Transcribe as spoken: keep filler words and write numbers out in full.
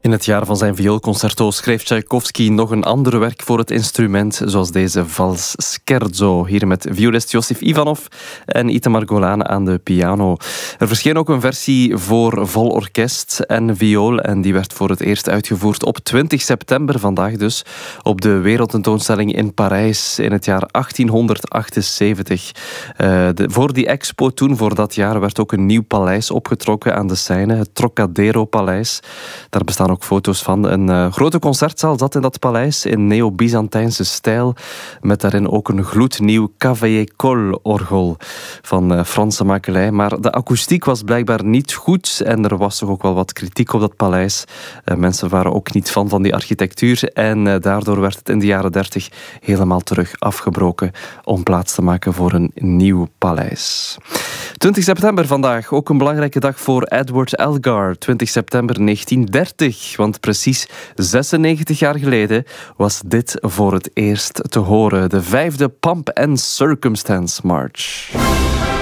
In het jaar van zijn vioolconcerto schreef Tchaikovsky nog een ander werk voor het instrument, zoals deze Vals Scherzo, hier met violist Josif Ivanov en Itamar Golan aan de piano. Er verscheen ook een versie voor vol orkest en viool en die werd voor het eerst uitgevoerd op twintig september, vandaag dus, op de wereldtentoonstelling in Parijs in het jaar achttienhonderdachtenzeventig. Uh, de, voor die expo toen, voor dat jaar, werd ook een nieuw paleis opgetrokken aan de Seine, het Trocadero-paleis. Daar bestaan ook foto's van. Een uh, grote concertzaal zat in dat paleis in neo-Byzantijnse stijl, met daarin ook een gloednieuw Cavaillé-Coll-orgel van uh, Franse makelij. Maar de akoestiek was blijkbaar niet goed en er was toch ook wel wat kritiek op dat paleis. Uh, mensen waren ook niet fan van die architectuur en uh, daardoor werd het in de jaren dertig helemaal terug afgebroken om plaats te maken voor een nieuw paleis. twintig september vandaag, ook een belangrijke dag voor Edward Elgar. twintig september negentien dertig, want precies zesennegentig jaar geleden was dit voor het eerst te horen. De vijfde Pomp and Circumstance March.